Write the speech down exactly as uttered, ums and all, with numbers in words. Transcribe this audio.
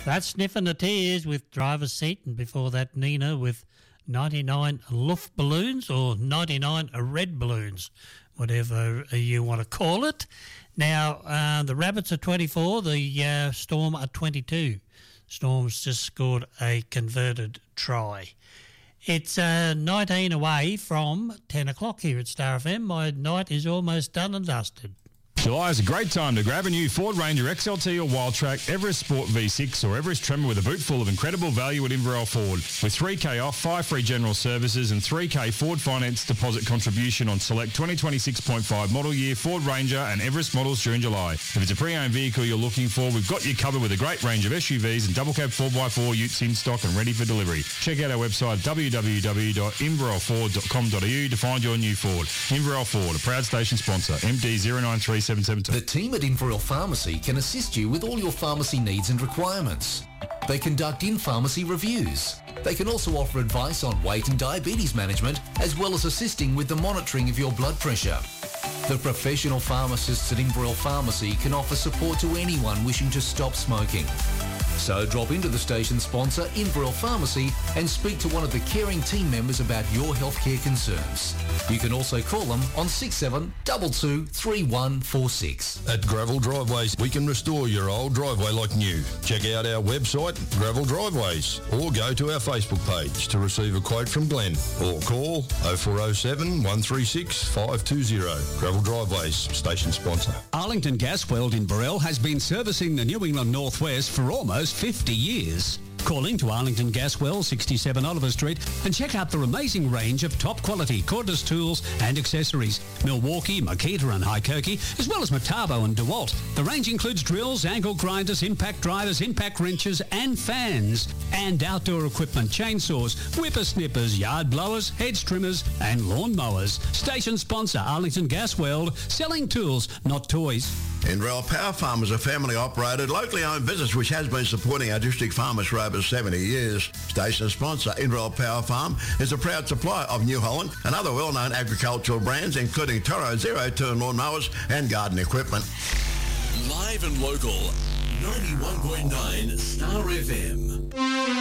That's Sniffing the Tears with Driver's Seat, and before that Nina with ninety-nine Luft Balloons, or ninety-nine Red Balloons, whatever you want to call it. Now, uh, the Rabbits are twenty-four, the uh, Storm are twenty-two. Storm's just scored a converted try. It's uh, nineteen away from ten o'clock here at Star F M. My night is almost done and dusted. July is a great time to grab a new Ford Ranger X L T or Wildtrak, Everest Sport V six or Everest Tremor with a boot full of incredible value at Inverell Ford. With three K off, five free general services and three K Ford Finance deposit contribution on select twenty twenty-six point five model year Ford Ranger and Everest models during July. If it's a pre-owned vehicle you're looking for, we've got you covered with a great range of S U Vs and double cab four by four utes in stock and ready for delivery. Check out our website w w w dot inverell ford dot com dot a u to find your new Ford. Inverell Ford, a proud station sponsor, M D zero nine three seven seven two. The team at Inverell Pharmacy can assist you with all your pharmacy needs and requirements. They conduct in-pharmacy reviews. They can also offer advice on weight and diabetes management, as well as assisting with the monitoring of your blood pressure. The professional pharmacists at Inverell Pharmacy can offer support to anyone wishing to stop smoking. So drop into the station sponsor, Inverell Pharmacy, and speak to one of the caring team members about your healthcare concerns. You can also call them on six seven two two, three one four six. At Gravel Driveways, we can restore your old driveway like new. Check out our website, Gravel Driveways, or go to our Facebook page to receive a quote from Glenn, or call oh four oh seven, one three six, five two zero. Gravel Driveways, station sponsor. Arlington Gasworld in Burrell has been servicing the New England Northwest for almost fifty years. Call in to Arlington Gaswell, sixty-seven Oliver Street, and check out their amazing range of top-quality cordless tools and accessories. Milwaukee, Makita and Hykerky, as well as Metabo and DeWalt. The range includes drills, angle grinders, impact drivers, impact wrenches, and fans. And outdoor equipment, chainsaws, whippersnippers, yard blowers, hedge trimmers, and lawn mowers. Station sponsor, Arlington Gasworld, selling tools, not toys. Inverell Power Farm is a family-operated, locally owned business which has been supporting our district farmers for over seventy years. Station sponsor, Inverell Power Farm, is a proud supplier of New Holland and other well-known agricultural brands, including Toro zero-turn lawnmowers and garden equipment. Live and local, ninety-one point nine Star F M.